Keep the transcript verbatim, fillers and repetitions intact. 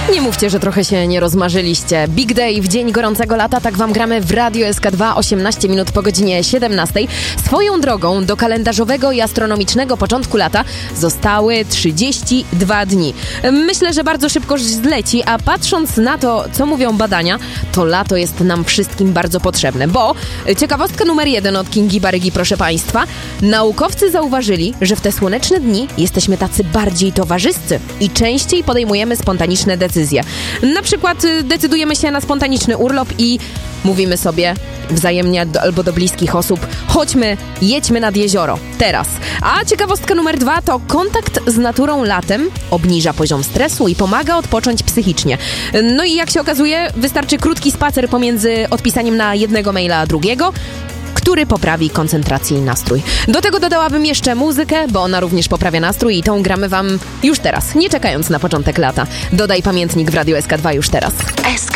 Nie mówcie, że trochę się nie rozmarzyliście. Big Day w dzień gorącego lata, tak wam gramy w Radio S K dwa, osiemnaście minut po godzinie siedemnastej. Swoją drogą do kalendarzowego i astronomicznego początku lata zostały trzydzieści dwa dni. Myślę, że bardzo szybko zleci, a patrząc na to, co mówią badania, to lato jest nam wszystkim bardzo potrzebne, bo ciekawostka numer jeden od Kingi Barygi, proszę państwa, naukowcy zauważyli, że w te słoneczne dni jesteśmy tacy bardziej towarzyscy i częściej podejmujemy spontaniczne decyzje. Na przykład decydujemy się na spontaniczny urlop i mówimy sobie wzajemnie do, albo do bliskich osób: chodźmy, jedźmy nad jezioro, teraz. A ciekawostka numer dwa to kontakt z naturą latem obniża poziom stresu i pomaga odpocząć psychicznie. No i jak się okazuje, wystarczy krótki spacer pomiędzy odpisaniem na jednego maila a drugiego, który poprawi koncentrację i nastrój. Do tego dodałabym jeszcze muzykę, bo ona również poprawia nastrój i tą gramy wam już teraz, nie czekając na początek lata. Dodaj pamiętnik w Radio S K dwa już teraz.